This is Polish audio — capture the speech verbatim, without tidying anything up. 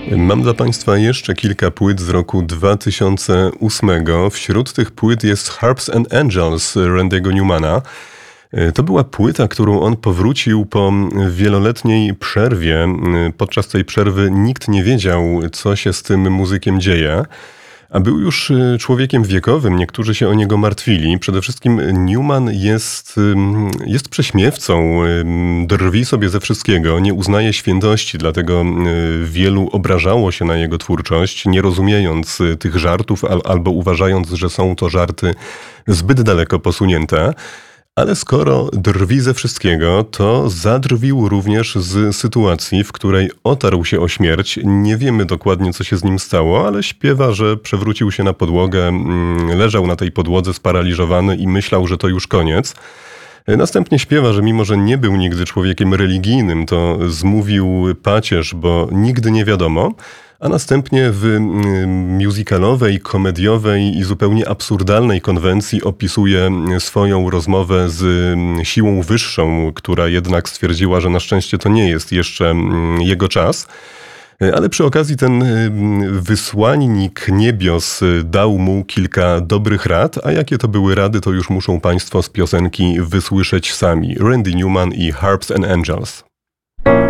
Mam dla Państwa jeszcze kilka płyt z roku dwa tysiące ósmego. Wśród tych płyt jest Harps and Angels Randy'ego Newmana. To była płyta, którą on powrócił po wieloletniej przerwie. Podczas tej przerwy nikt nie wiedział, co się z tym muzykiem dzieje. A był już człowiekiem wiekowym, niektórzy się o niego martwili. Przede wszystkim Newman jest, jest prześmiewcą, drwi sobie ze wszystkiego, nie uznaje świętości, dlatego wielu obrażało się na jego twórczość, nie rozumiejąc tych żartów albo uważając, że są to żarty zbyt daleko posunięte. Ale skoro drwi ze wszystkiego, to zadrwił również z sytuacji, w której otarł się o śmierć. Nie wiemy dokładnie, co się z nim stało, ale śpiewa, że przewrócił się na podłogę, leżał na tej podłodze sparaliżowany i myślał, że to już koniec. Następnie śpiewa, że mimo, że nie był nigdy człowiekiem religijnym, to zmówił pacierz, bo nigdy nie wiadomo. A następnie w musicalowej, komediowej i zupełnie absurdalnej konwencji opisuje swoją rozmowę z siłą wyższą, która jednak stwierdziła, że na szczęście to nie jest jeszcze jego czas. Ale przy okazji ten wysłannik niebios dał mu kilka dobrych rad, a jakie to były rady, to już muszą Państwo z piosenki wysłyszeć sami. Randy Newman i Harps and Angels.